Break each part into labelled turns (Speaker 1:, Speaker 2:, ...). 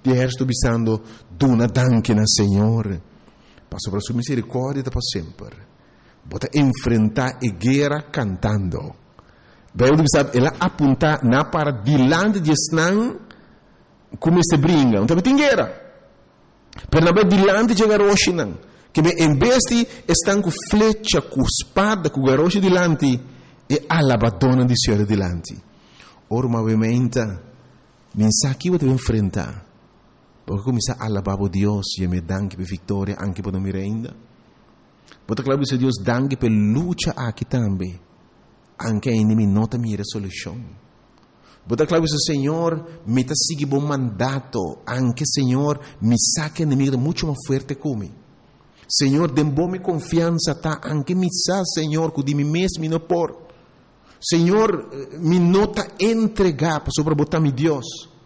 Speaker 1: de ejército bisando, duna danke na Senhor. Passo para sua misericórdia para sempre. Bota enfrentar a guerra cantando. Bíblia bisando, ela aponta na para dilante de Snang, como se brinca. Então tem guerra. Pero na dilante de garoshi não. Que em vez de estar com flecha, com espada, com garoshi dilante, e alabadona de Senhor dilante. Ora, movimento, mensagem que você enfrentar. Porque começa a alabar a Deus, e me danke per vitória, anche per me renda. Porque claro que Deus danke per luta aqui também. Anche a inimigo nota minha solução. Porque claro que o Senhor me está seguindo bom mandato, anche Senhor me saca inimigo muito mais forte como. Senhor, dê boa confiança, tá? Anche me sa, Senhor, que de mim mesmo não por. Senhor, me nota entregar para sobre botar mi Deus.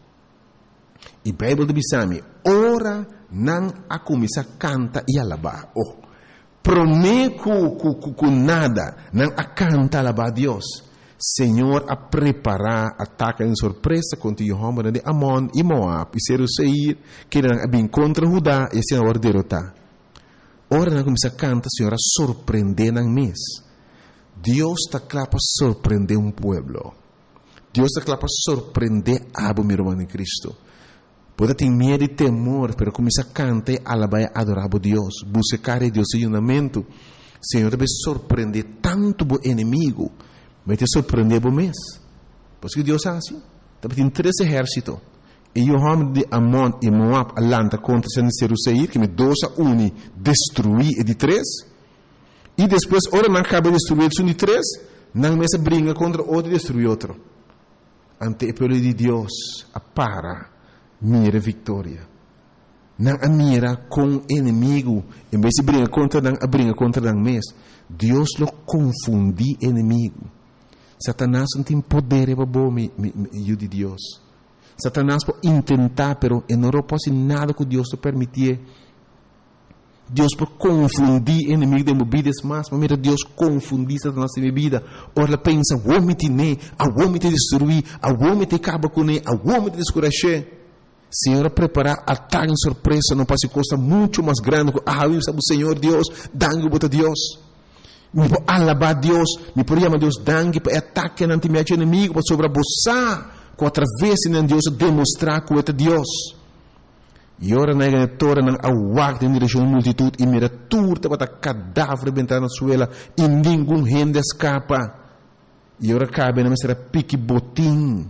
Speaker 1: E Bíblia de Bisami, ora não a começar a cantar e alabar. Oh, prometo com nada, não a cantar e alabar a Deus. Senhor, a preparar ataque em surpresa contra o homem de Amon e Moab e Seir, que não bem contra Judá e se não derrotar. Ora não começar a cantar, Senhor, a surpreender na mês. Deus está claro para surpreender um povo. Deus está claro para surpreender a meu irmão em Cristo. Pode ter medo e temor, mas começa a cantar, alabar e adorar a Deus. Buscar a Deus em unamento. Senhor, deve surpreender tanto o inimigo, mas te surpreender o mês. Porque Deus é assim. Deve ter 3 exércitos. E o homem de Amon e Moab alanta contra Seir, que me 2-1 destruir e de 3. E depois, ora não acaba de destruir o de 3, não mais briga contra outro e destruir outro. Ante o povo de Deus, para, mira vitória. Não a mira com inimigo, em vez de briga contra não mês. Deus lo confundi inimigo. Satanás não tem poder para bom de Deus. Satanás pode tentar, pero não pode nada que Deus te permitir. Deus pode confundir inimigo de movidas mas mira Deus confundir Satanás de minha vida. Ora pensa, vou me tener, vou me destruir, vou me acabar com ele, vou me descuracher. Senhor, preparar ataque em surpresa, não pode costa muito mais grande. Eu sabe o Senhor Deus, dangue para Deus. Me pode alabar Deus, me pode chamar Deus dangue para ataque ante meu inimigo, para sobreabusar, com através de Deus demonstrar que é Deus. E ora na igreja não awak em direção à multitud e mira turta para cadáver bentar na suela e nenhum gente escapa. E ora cabe na será pique botim,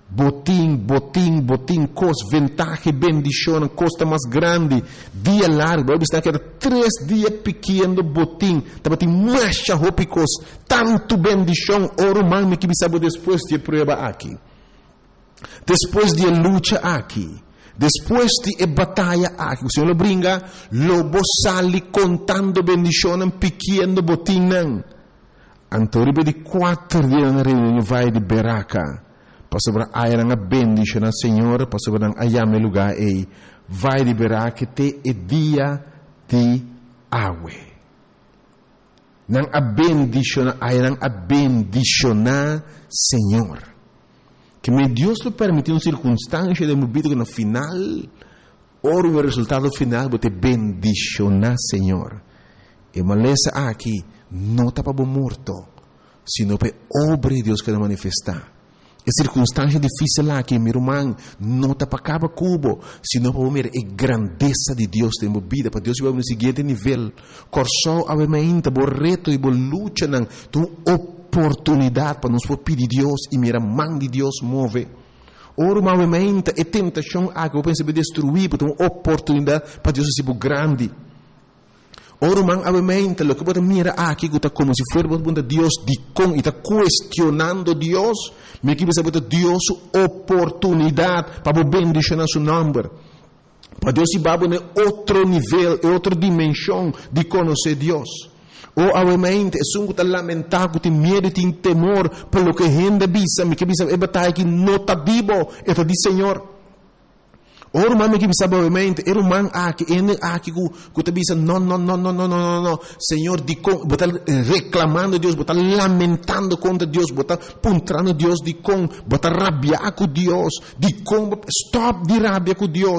Speaker 1: cos ventaja bendição, costa mais grande, dia largo, vai estar que era 3 dias pequeno botim, estava tem marcha ropicos, tanto bendição, ora man me que sabe depois de prova aqui. Depois de luta aqui. Depois de batalha aqui, o Senhor brinca, lobo sali contando bendição pequeno botinho. Antoribe de 4 dias na reunião vai de Beraca. Para a uma bendição ao Senhor, para a ayame lugar aí. Vai de Beraca te é dia de água. Não a bendição, a bendicionar Senhor. Que me Deus lhe permitiu uma circunstância de minha vida que no final, ora o resultado final, vou te bendicionar, Senhor. E maleza aqui, não está para morto, sino para obra de Deus que vai manifestar. E circunstância difícil aqui, meu irmão, não está para cada cubo, sino para ver a grandeza de Deus em minha vida, para Deus vai no seguinte nível. Corso, obviamente, o reto e a luta, tu oportunidade para nos pedir Deus e mira mão de Deus move. Ora, movimento e tentação que eu penso destruir, porque uma oportunidade para Deus ser grande. Ora, movimento, o que você mira aqui, que está como se fosse Deus de com e está questionando Deus, me que você bota Deus oportunidade para bendicionar seu nome. Para Deus ir para outro nível, outra dimensão de conhecer Deus. Ou obviamente, é um que lamentar, que tem medo, tem temor, pelo que a gente bisa, me que bisa, é batalha que não está vivo, é de Senhor. Ora, mas me que bisa, obviamente, é um man aqui, que te bisa, não, Senhor, botar reclamando Deus, botar lamentando contra Deus, botar puntrando Deus, botar rabiar com Deus, stop de rabia com Deus.